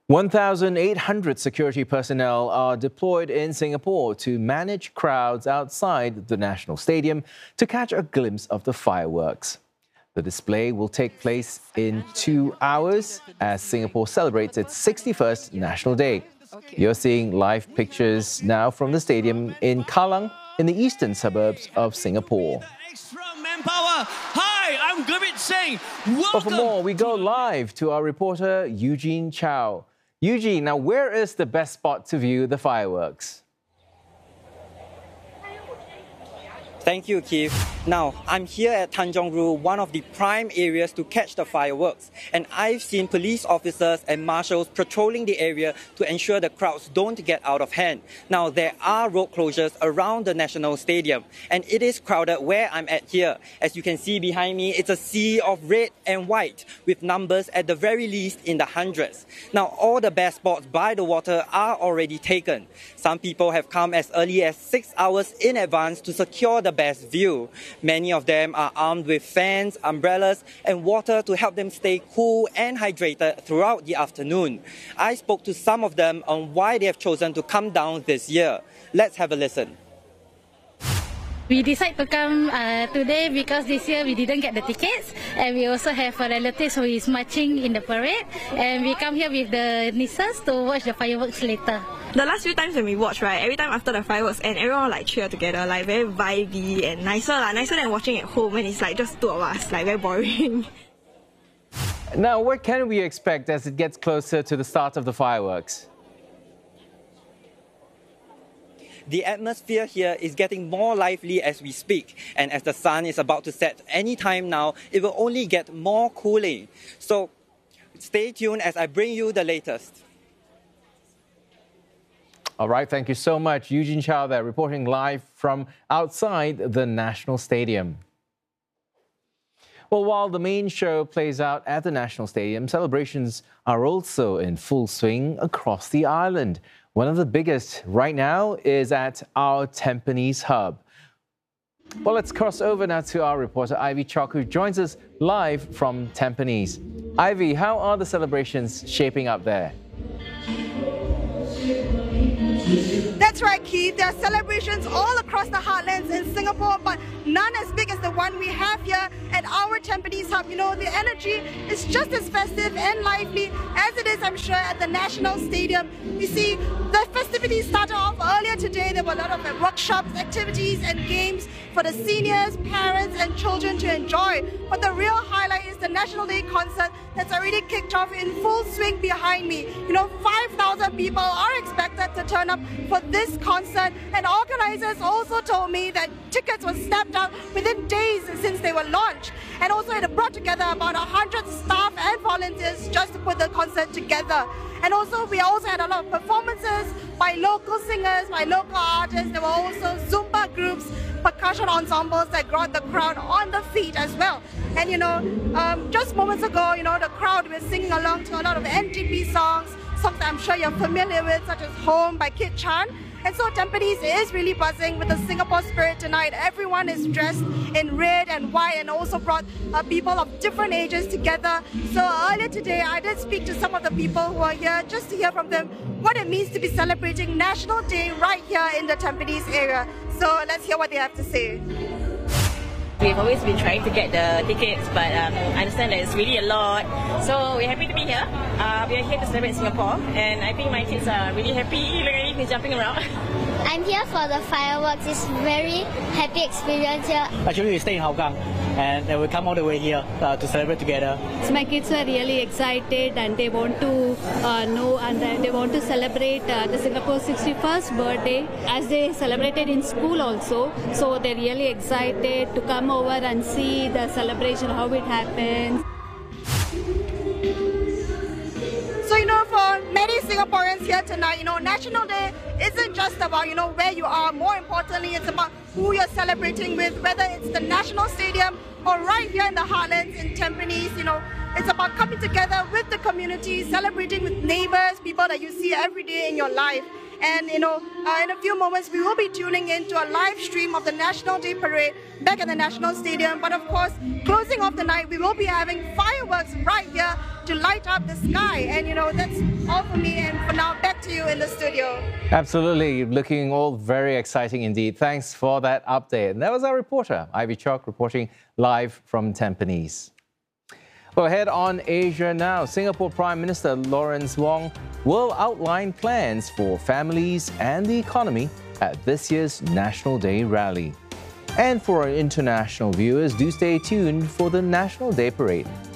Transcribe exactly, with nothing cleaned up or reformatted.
one thousand eight hundred security personnel are deployed in Singapore to manage crowds outside the National Stadium to catch a glimpse of the fireworks. The display will take place in two hours as Singapore celebrates its sixty-first National Day. You're seeing live pictures now from the stadium in Kallang, in the eastern suburbs of Singapore. Hi, I'm Gurmit Singh. Welcome. But for more, we go live to our reporter Eugene Chow. Eugene, now where is the best spot to view the fireworks? Thank you, Keith. Now, I'm here at Tanjong Rhu, one of the prime areas to catch the fireworks. And I've seen police officers and marshals patrolling the area to ensure the crowds don't get out of hand. Now, there are road closures around the National Stadium, and it is crowded where I'm at here. As you can see behind me, it's a sea of red and white, with numbers at the very least in the hundreds. Now, all the best spots by the water are already taken. Some people have come as early as six hours in advance to secure the best view. Many of them are armed with fans, umbrellas, and water to help them stay cool and hydrated throughout the afternoon. I spoke to some of them on why they have chosen to come down this year. Let's have a listen. We decided to come uh, today because this year we didn't get the tickets, and we also have a relative who is marching in the parade, and we come here with the nieces to watch the fireworks later. The last few times when we watch, right, every time after the fireworks and everyone like cheer together, like very vibey and nicer, like, nicer than watching at home when it's like just two of us, like very boring. Now, what can we expect as it gets closer to the start of the fireworks? The atmosphere here is getting more lively as we speak, and as the sun is about to set any time now, it will only get more cooling. So stay tuned as I bring you the latest. All right, thank you so much. Eugene Chow there, reporting live from outside the National Stadium. Well, while the main show plays out at the National Stadium, celebrations are also in full swing across the island. One of the biggest right now is at our Tampines hub. Well, let's cross over now to our reporter Ivy Chok, who joins us live from Tampines. Ivy, how are the celebrations shaping up there? That's right, Keith. There are celebrations all across the heartlands in Singapore, but none as big as the one we have here at our Tampines hub. You know, the energy is just as festive and lively as it is, I'm sure, at the National Stadium. You see, the festivities started off earlier today. There were a lot of workshops, activities and games for the seniors, parents and children to enjoy. But the real highlight is the National Day concert that's already kicked off in full swing behind me. You know, five thousand people are expected to turn up for this concert, and organizers also told me that tickets were snapped up within days since they were launched. And also it brought together about one hundred staff and volunteers just to put the concert together. And also we also had a lot of performances by local singers, by local artists. There were also Zumba groups, percussion ensembles that brought the crowd on the feet as well. And you know, um, just moments ago, you know, the crowd was singing along to a lot of N T P songs, songs that I'm sure you're familiar with, such as Home by Kit Chan. And so Tampines is really buzzing with the Singapore spirit tonight. Everyone is dressed in red and white and also brought uh, people of different ages together. So earlier today, I did speak to some of the people who are here just to hear from them what it means to be celebrating National Day right here in the Tampines area. So let's hear what they have to say. We've always been trying to get the tickets, but um, I understand that it's really a lot. So we're happy to be here. Uh, we are here to celebrate Singapore, and I think my kids are really happy. Look at me jumping around. I'm here for the fireworks. It's very happy experience here. Actually, we stay in Hougang, and we come all the way here uh, to celebrate together. So my kids are really excited, and they want to uh, know and they want to celebrate uh, the Singapore sixty-first birthday as they celebrated in school also. So they're really excited to come over and see the celebration, how it happens. So, you know, for many Singaporeans here tonight, you know, National Day isn't just about, you know, where you are. More importantly, it's about who you're celebrating with, whether it's the National Stadium or right here in the heartlands in Tampines. You know, it's about coming together with the community, celebrating with neighbors, people that you see every day in your life. And, you know, uh, in a few moments, we will be tuning in to a live stream of the National Day Parade back at the National Stadium. But of course, closing off the night, we will be having fireworks right here to light up the sky. And, you know, that's all for me. And for now, back to you in the studio. Absolutely. Looking all very exciting indeed. Thanks for that update. And that was our reporter, Ivy Chalk, reporting live from Tampines. Well, ahead on Asia now, Singapore Prime Minister Lawrence Wong will outline plans for families and the economy at this year's National Day rally. And for our international viewers, do stay tuned for the National Day Parade.